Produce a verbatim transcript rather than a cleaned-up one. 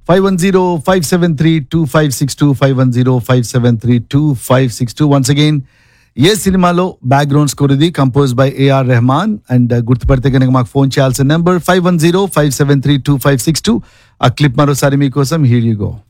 five one zero five seven three two five six two five one zero five seven three two five six two ones again ఏ సినిమాలో background score ఇది compose by AR Rahman and గుర్తుపడితే కనుక మాకు phone చేయాల్సిన number five one zero five seven three two five six two ఆ clip మరోసారి మీకోసం here you go